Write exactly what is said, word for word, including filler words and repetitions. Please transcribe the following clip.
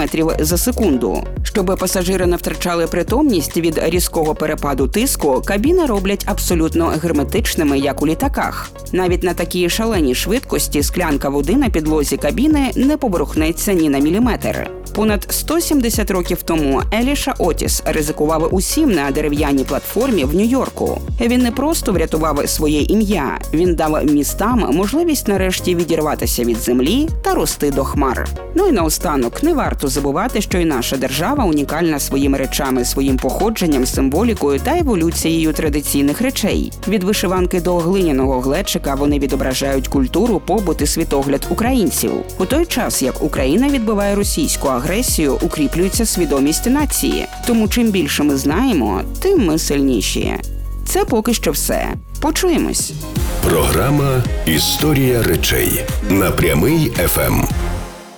метрів за секунду. Щоб пасажири не втрачали притомність від різкого перепаду тиску, кабіни роблять абсолютно герметичними, як у літаках. Навіть на такій шаленій швидкості склянка води на підлозі кабіни не поворухнеться ні на міліметр. Понад сто сімдесят років тому Еліша Отіс ризикував усім на дерев'яній платформі в Нью-Йорку. Він не просто врятував своє ім'я, він дав містам можливість нарешті відірватися від землі та рости до хмар. Ну і наостанок, не варто забувати, що і наша держава унікальна своїми речами, своїм походженням, символікою та еволюцією традиційних речей. Від вишиванки до глиняного глечика вони відображають культуру, побут і світогляд українців. У той час, як Україна відбиває російську агресію, укріплюється свідомість нації. Тому чим більше ми знаємо, тим ми сильніші. Це поки що все. Почуємось. Програма «Історія речей» на Прямий еф ем.